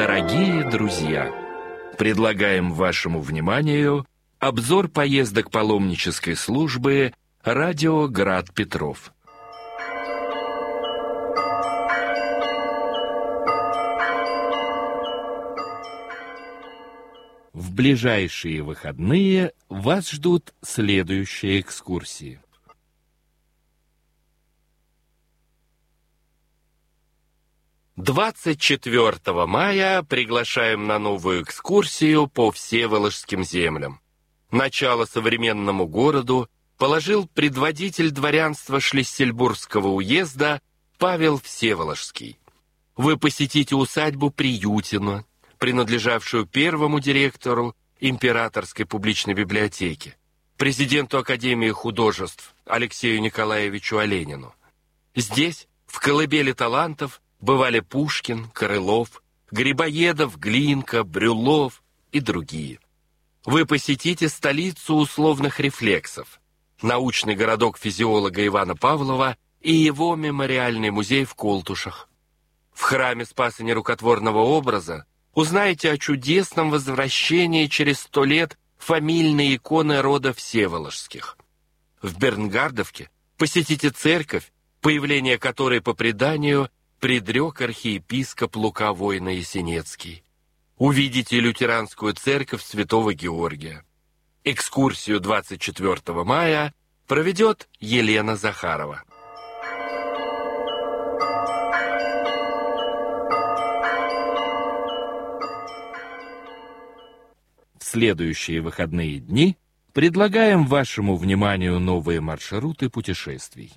Дорогие друзья, предлагаем вашему вниманию обзор поездок паломнической службы «Радио Град Петров». В ближайшие выходные вас ждут следующие экскурсии. «24 мая приглашаем на новую экскурсию по Всеволожским землям. Начало современному городу положил предводитель дворянства Шлиссельбургского уезда Павел Всеволожский. Вы посетите усадьбу Приютино, принадлежавшую первому директору Императорской публичной библиотеки, президенту Академии художеств Алексею Николаевичу Оленину. Здесь, в колыбели талантов, бывали Пушкин, Крылов, Грибоедов, Глинка, Брюллов и другие. Вы посетите столицу условных рефлексов, научный городок физиолога Ивана Павлова и его мемориальный музей в Колтушах. В храме Спаса Нерукотворного образа узнаете о чудесном возвращении через 100 лет фамильной иконы рода Всеволожских. В Бернгардовке посетите церковь, появление которой по преданию предрек архиепископ Лука Войно-Ясенецкий. Увидите лютеранскую церковь Святого Георгия. Экскурсию 24 мая проведет Елена Захарова. В следующие выходные дни предлагаем вашему вниманию новые маршруты путешествий.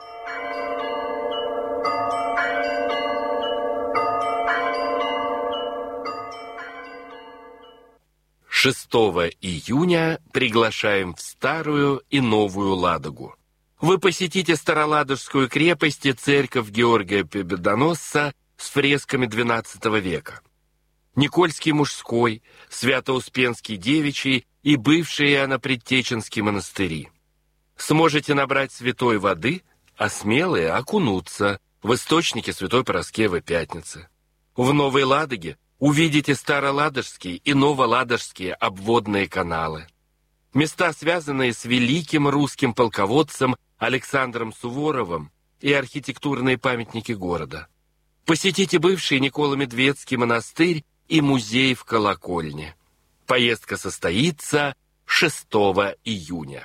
6 июня приглашаем в Старую и Новую Ладогу. Вы посетите Староладожскую крепость и церковь Георгия Победоносца с фресками XII века. Никольский мужской, Свято-Успенский девичий и бывшие Иоанно-Предтеченские монастыри. Сможете набрать святой воды, а смелые окунуться в источники Святой Параскевы Пятницы. В Новой Ладоге увидите Староладожские и Новоладожские обводные каналы. Места, связанные с великим русским полководцем Александром Суворовым, и архитектурные памятники города. Посетите бывший Николо-Медведский монастырь и музей в Колокольне. Поездка состоится 6 июня.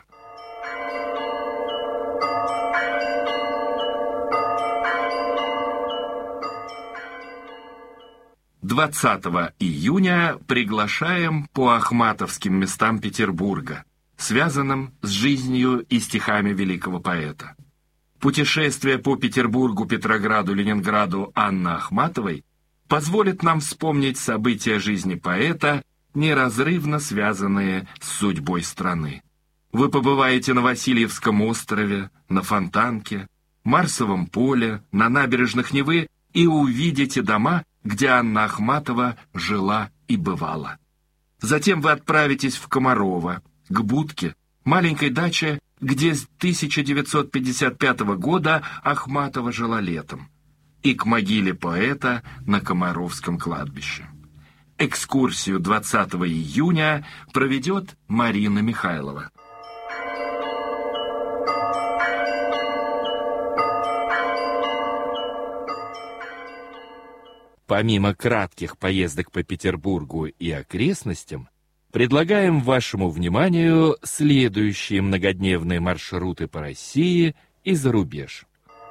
«20 июня приглашаем по ахматовским местам Петербурга, связанным с жизнью и стихами великого поэта. Путешествие по Петербургу, Петрограду, Ленинграду Анны Ахматовой позволит нам вспомнить события жизни поэта, неразрывно связанные с судьбой страны. Вы побываете на Васильевском острове, на Фонтанке, Марсовом поле, на набережных Невы и увидите дома, где Анна Ахматова жила и бывала. Затем вы отправитесь в Комарово, к Будке, маленькой даче, где с 1955 года Ахматова жила летом, и к могиле поэта на Комаровском кладбище. Экскурсию 20 июня проведет Марина Михайлова. Помимо кратких поездок по Петербургу и окрестностям, предлагаем вашему вниманию следующие многодневные маршруты по России и за рубеж.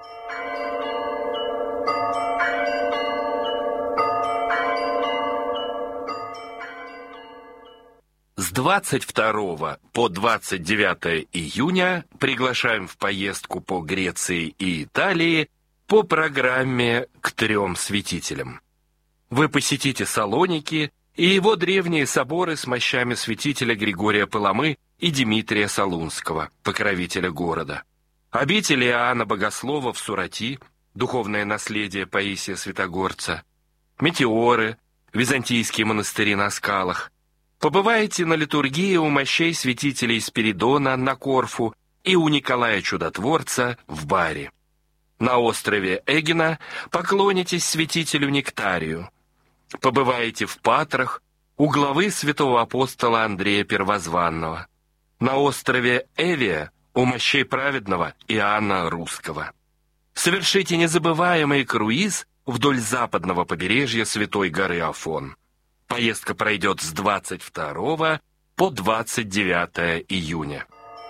С 22 по 29 июня приглашаем в поездку по Греции и Италии по программе «К трем святителям». Вы посетите Салоники и его древние соборы с мощами святителя Григория Паламы и Дмитрия Солунского, покровителя города. Обитель Иоанна Богослова в Сурати, духовное наследие Паисия Святогорца, Метеоры, византийские монастыри на скалах. Побывайте на литургии у мощей святителей Спиридона на Корфу и у Николая Чудотворца в Баре. На острове Эгина поклонитесь святителю Нектарию. Побываете в Патрах, у главы святого апостола Андрея Первозванного, на острове Эвия у мощей праведного Иоанна Русского. Совершите незабываемый круиз вдоль западного побережья Святой горы Афон. Поездка пройдет с 22 по 29 июня.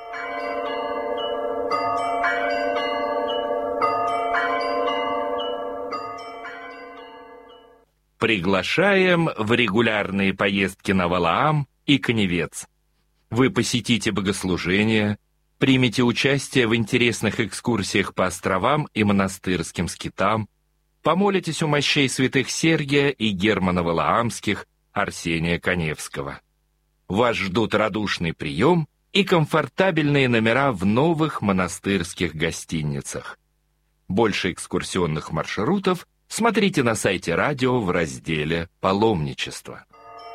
Приглашаем в регулярные поездки на Валаам и Каневец. Вы посетите богослужения, примете участие в интересных экскурсиях по островам и монастырским скитам, помолитесь у мощей святых Сергия и Германа Валаамских, Арсения Каневского. Вас ждут радушный прием и комфортабельные номера в новых монастырских гостиницах. Больше экскурсионных маршрутов смотрите на сайте радио в разделе «Паломничество».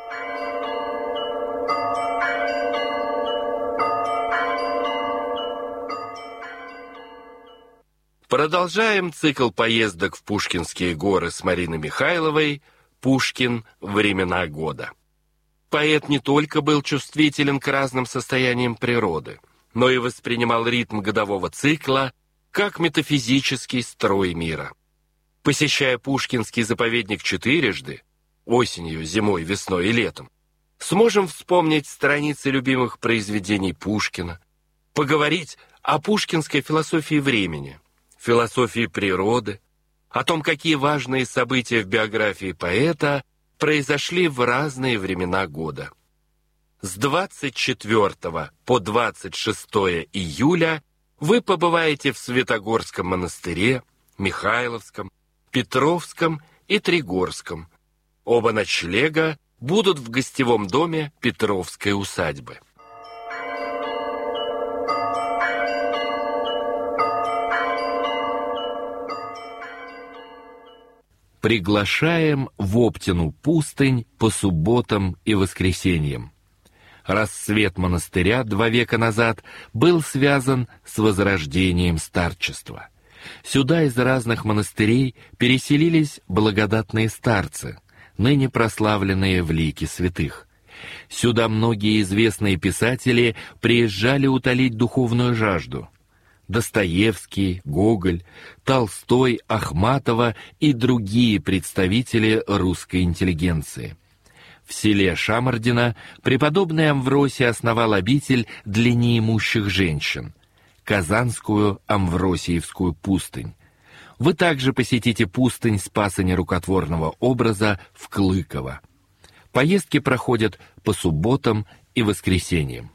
Продолжаем цикл поездок в Пушкинские горы с Мариной Михайловой «Пушкин. Времена года». Поэт не только был чувствителен к разным состояниям природы, но и воспринимал ритм годового цикла как метафизический строй мира. Посещая Пушкинский заповедник четырежды, осенью, зимой, весной и летом, сможем вспомнить страницы любимых произведений Пушкина, поговорить о пушкинской философии времени, философии природы, о том, какие важные события в биографии поэта произошли в разные времена года. С 24 по 26 июля вы побываете в Святогорском монастыре, Михайловском, Петровском и Тригорском. Оба ночлега будут в гостевом доме Петровской усадьбы. Приглашаем в Оптину пустынь по субботам и воскресеньям. Расцвет монастыря 2 века назад был связан с возрождением старчества. Сюда из разных монастырей переселились благодатные старцы, ныне прославленные в лике святых. Сюда многие известные писатели приезжали утолить духовную жажду. Достоевский, Гоголь, Толстой, Ахматова и другие представители русской интеллигенции. В селе Шамардино преподобный Амвросий основал обитель для неимущих женщин, Казанскую Амвросиевскую пустынь. Вы также посетите пустынь Спаса Нерукотворного образа в Клыково. Поездки проходят по субботам и воскресеньям.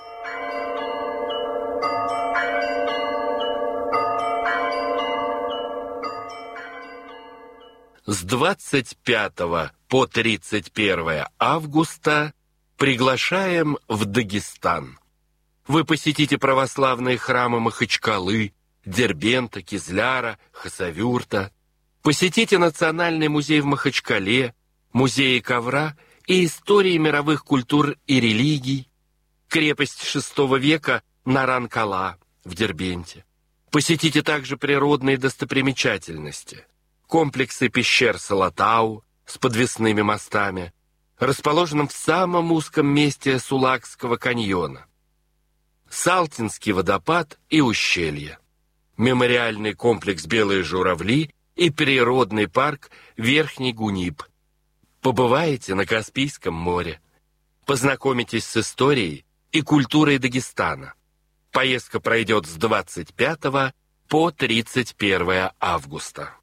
С 25 по 31 августа приглашаем в Дагестан. Вы посетите православные храмы Махачкалы, Дербента, Кизляра, Хасавюрта. Посетите Национальный музей в Махачкале, музеи ковра и истории мировых культур и религий, крепость VI века Наран-Кала в Дербенте. Посетите также природные достопримечательности, комплексы пещер Салатау с подвесными мостами, расположенным в самом узком месте Сулакского каньона, Салтинский водопад и ущелье, мемориальный комплекс «Белые журавли» и природный парк Верхний Гуниб. Побываете на Каспийском море, познакомитесь с историей и культурой Дагестана. Поездка пройдет с 25 по 31 августа.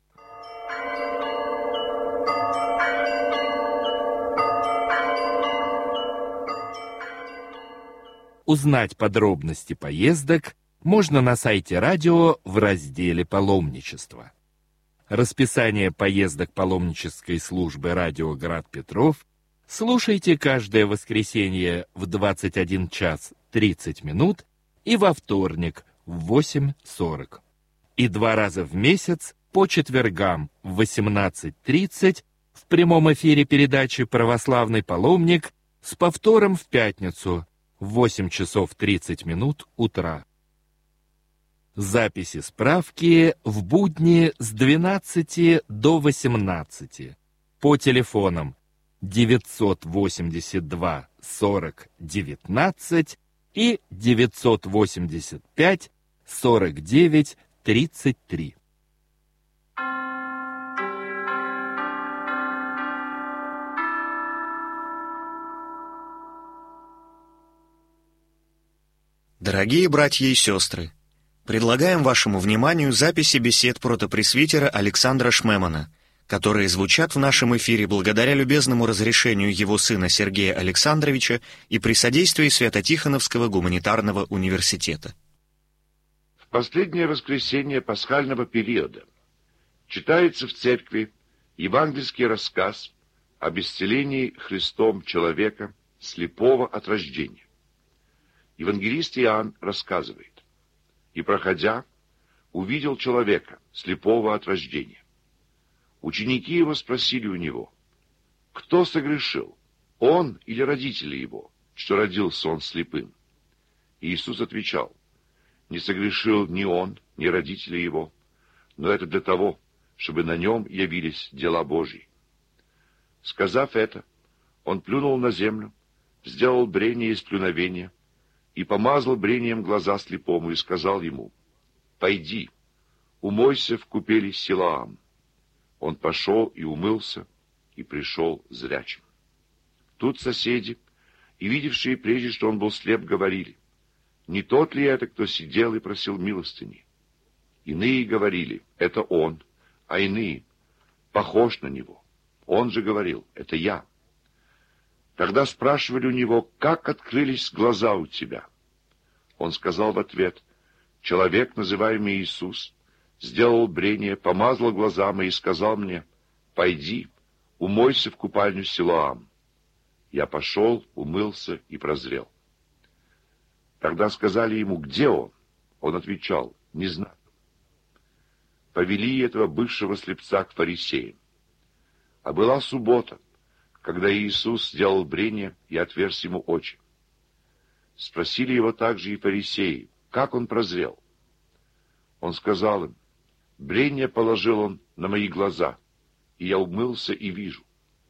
Узнать подробности поездок можно на сайте радио в разделе «Паломничество». Расписание поездок паломнической службы «Радио Град Петров» слушайте каждое воскресенье в 21 час 30 минут и во вторник в 8:40. И 2 раза в месяц по четвергам в 18:30 в прямом эфире передачи «Православный паломник» с повтором в пятницу в 8 часов 30 минут утра. Записи, справки в будни с 12 до 18. по телефонам 982 40 19 и 985 49 33. Дорогие братья и сестры, предлагаем вашему вниманию записи бесед протопресвитера Александра Шмемана, которые звучат в нашем эфире благодаря любезному разрешению его сына Сергея Александровича и при содействии Свято-Тихоновского гуманитарного университета. В последнее воскресенье пасхального периода читается в церкви евангельский рассказ об исцелении Христом человека, слепого от рождения. Евангелист Иоанн рассказывает: «И, проходя, увидел человека, слепого от рождения. Ученики его спросили у него: кто согрешил, он или родители его, что родился он слепым? И Иисус отвечал: не согрешил ни он, ни родители его, но это для того, чтобы на нем явились дела Божьи». Сказав это, он плюнул на землю, сделал брение из плюновения и помазал брением глаза слепому и сказал ему: «Пойди, умойся в купели Силоам». Он пошел и умылся, и пришел зрячим. Тут соседи, и видевшие прежде, что он был слеп, говорили: не тот ли это, кто сидел и просил милостыни? Иные говорили: это он, а иные: похож на него. Он же говорил: это я. Тогда спрашивали у него: как открылись глаза у тебя? Он сказал в ответ: человек, называемый Иисус, сделал брение, помазал глаза мои и сказал мне: пойди, умойся в купальню Силоам. Я пошел, умылся и прозрел. Тогда сказали ему: где он? Он отвечал: не знаю. Повели этого бывшего слепца к фарисеям. А была суббота, когда Иисус сделал брение и отверз ему очи. Спросили его также и фарисеи, как он прозрел. Он сказал им: брение положил он на мои глаза, и я умылся и вижу.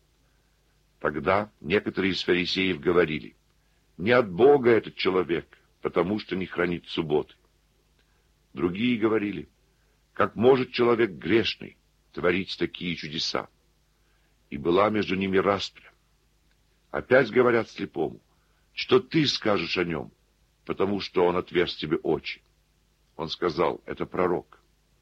Тогда некоторые из фарисеев говорили: не от Бога этот человек, потому что не хранит субботы. Другие говорили: как может человек грешный творить такие чудеса? И была между ними распря. Опять говорят слепому: что ты скажешь о нем, потому что он отверз тебе очи? Он сказал: это пророк.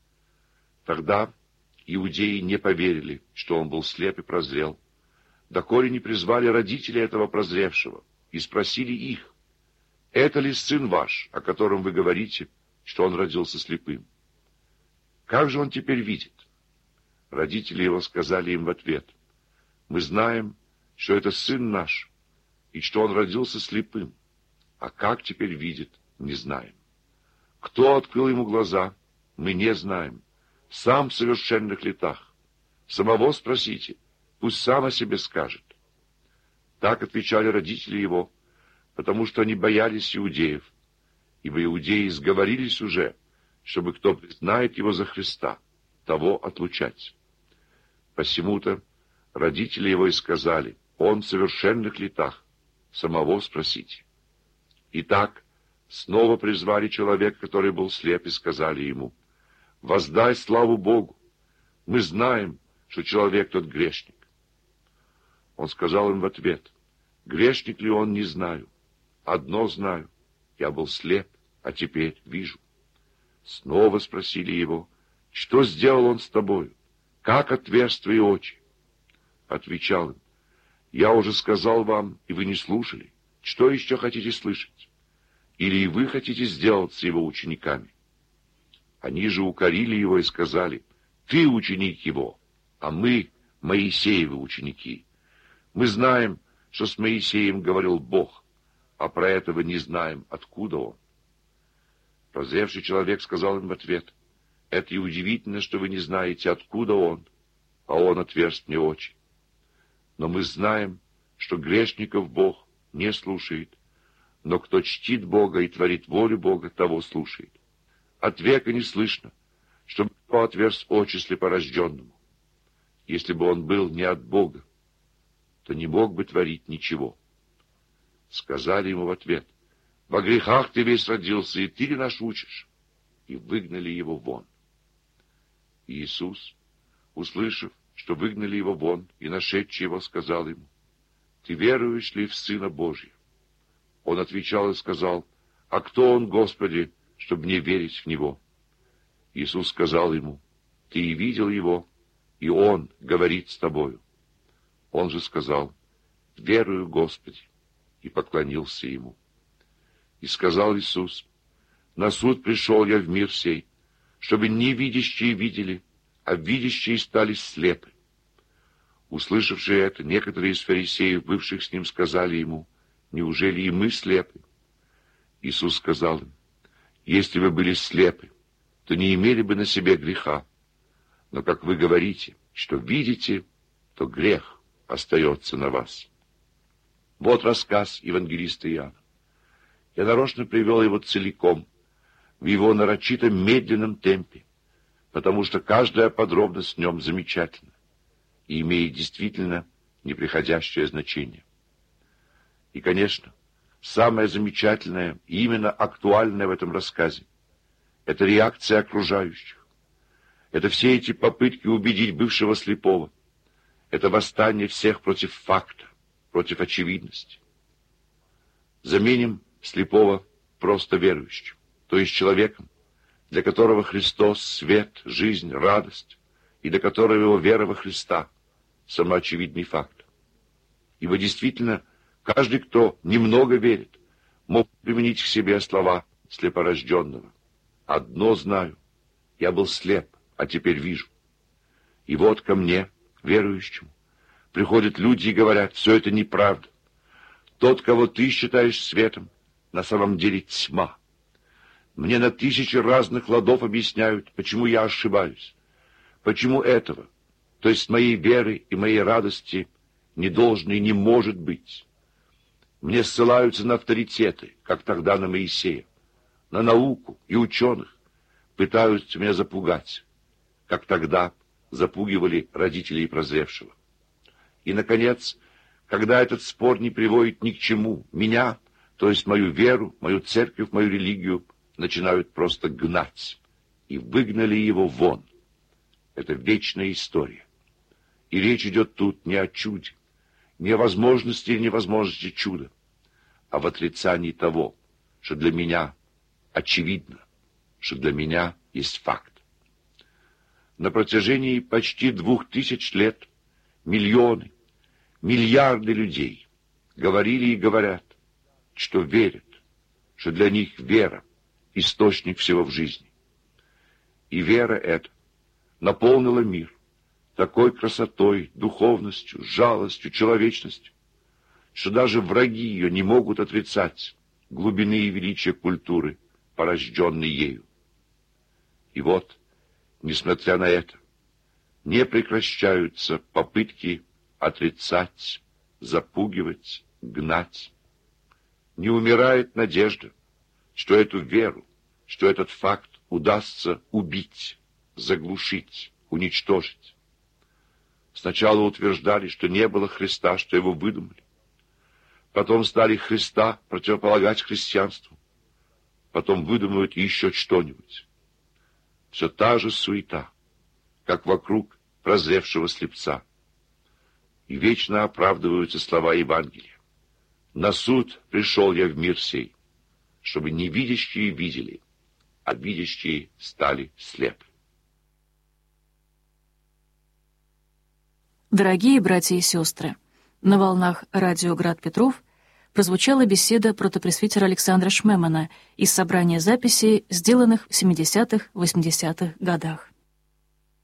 Тогда иудеи не поверили, что он был слеп и прозрел, доколе не призвали родителей этого прозревшего и спросили их: это ли сын ваш, о котором вы говорите, что он родился слепым? Как же он теперь видит? Родители его сказали им в ответ: мы знаем, что это сын наш, и что он родился слепым, а как теперь видит, не знаем. Кто открыл ему глаза, мы не знаем, сам в совершенных летах. Самого спросите, пусть сам о себе скажет. Так отвечали родители его, потому что они боялись иудеев, ибо иудеи сговорились уже, чтобы кто признает его за Христа, того отлучать. Посему-то родители его и сказали: он в совершенных летах, самого спросите. Итак, снова призвали человека, который был слеп, и сказали ему: воздай славу Богу, мы знаем, что человек тот грешник. Он сказал им в ответ: грешник ли он, не знаю. Одно знаю: я был слеп, а теперь вижу. Снова спросили его: что сделал он с тобою? Как отверз твои очи? Отвечал им: я уже сказал вам, и вы не слушали. Что еще хотите слышать? Или и вы хотите сделаться его учениками? Они же укорили его и сказали: ты ученик его, а мы Моисеевы ученики. Мы знаем, что с Моисеем говорил Бог, а про этого не знаем, откуда он. Прозревший человек сказал им в ответ: это и удивительно, что вы не знаете, откуда он, а он отверз мне очи. Но мы знаем, что грешников Бог не слушает, но кто чтит Бога и творит волю Бога, того слушает. От века не слышно, чтобы кто отверз очи слепорожденному. если бы он был не от Бога, то не мог бы творить ничего. Сказали ему в ответ: во грехах ты весь родился, и ты ли нас учишь? И выгнали его вон. И Иисус, услышав, что выгнали его вон, и нашедший его сказал ему: ты веруешь ли в Сына Божия? Он отвечал и сказал: а кто он, Господи, чтобы мне верить в него? Иисус сказал ему: ты и видел его, и он говорит с тобою. Он же сказал: верую, Господи, и поклонился ему. И сказал Иисус: на суд пришел я в мир сей, чтобы не видящие видели, а видящие стали слепы. Услышавшие это, некоторые из фарисеев, бывших с ним, сказали ему: неужели и мы слепы? Иисус сказал им: если бы были слепы, то не имели бы на себе греха. Но как вы говорите, что видите, то грех остается на вас. Вот рассказ евангелиста Иоанна. Я нарочно привел его целиком, в его нарочито медленном темпе, потому что каждая подробность в нем замечательна и имеет действительно неприходящее значение. И, конечно, самое замечательное и именно актуальное в этом рассказе — это реакция окружающих. Это все эти попытки убедить бывшего слепого. Это восстание всех против факта, против очевидности. Заменим слепого просто верующим, то есть человеком, для которого Христос — свет, жизнь, радость, и для которого его вера во Христа — самоочевидный факт. Ибо действительно, каждый, кто немного верит, мог применить к себе слова слепорожденного. «Одно знаю, я был слеп, а теперь вижу». И вот ко мне, верующему, приходят люди и говорят: все это неправда. Тот, кого ты считаешь светом, на самом деле тьма. Мне на 1000 разных ладов объясняют, почему я ошибаюсь, почему этого, то есть моей веры и моей радости, не должно и не может быть. Мне ссылаются на авторитеты, как тогда на Моисея, на науку и ученых, пытаются меня запугать, как тогда запугивали родителей прозревшего. И, наконец, когда этот спор не приводит ни к чему, меня, то есть мою веру, мою церковь, мою религию, начинают просто гнать. И выгнали его вон. Это вечная история. И речь идет тут не о чуде, не о возможности или невозможности чуда, а в отрицании того, что для меня очевидно, что для меня есть факт. На протяжении почти 2000 лет миллионы, миллиарды людей говорили и говорят, что верят, что для них вера — источник всего в жизни. И вера эта наполнила мир такой красотой, духовностью, жалостью, человечностью, что даже враги ее не могут отрицать глубины и величия культуры, порожденной ею. И вот, несмотря на это, не прекращаются попытки отрицать, запугивать, гнать. Не умирает надежда, что эту веру, что этот факт удастся убить, заглушить, уничтожить. Сначала утверждали, что не было Христа, что его выдумали. Потом стали Христа противополагать христианству. Потом выдумывают еще что-нибудь. Все та же суета, как вокруг прозревшего слепца. И вечно оправдываются слова Евангелия. На суд пришел я в мир сей, чтобы не видящие видели, а видящие стали слепы. Дорогие братья и сестры, на волнах радио «Град Петров» прозвучала беседа протопресвитера Александра Шмемана из собрания записей, сделанных в 70-80-х годах.